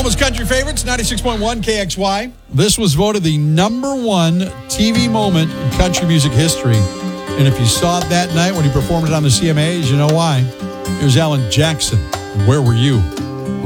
Oklahoma's country favorites, 96.1 KXY. This was voted the number one TV moment in country music history. And if you saw it that night when he performed it on the CMAs, you know why. Here's Alan Jackson. Where were you?